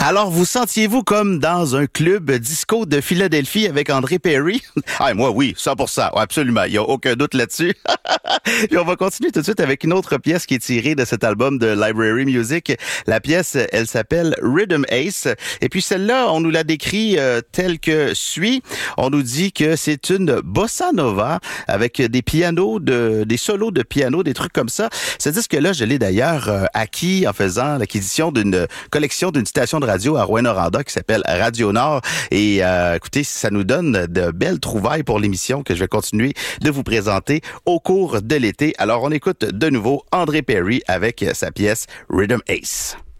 Alors, vous sentiez-vous comme dans un club disco de Philadelphie avec André Perry? Ah, moi, oui, 100%. Ouais, absolument. Il n'y a aucun doute là-dessus. Et on va continuer tout de suite avec une autre pièce qui est tirée de cet album de Library Music. La pièce, elle s'appelle Rhythm Ace. Et puis celle-là, on nous la décrit telle que suit. On nous dit que c'est une bossa nova avec des pianos, des solos de piano, des trucs comme ça. Ce disque-là, je l'ai d'ailleurs acquis en faisant l'acquisition d'une collection d'une station de radio à Rouyn-Noranda qui s'appelle Radio Nord. Et écoutez, ça nous donne de belles trouvailles pour l'émission que je vais continuer de vous présenter au cours de l'été. Alors, on écoute de nouveau André Perry avec sa pièce Rhythm Ace.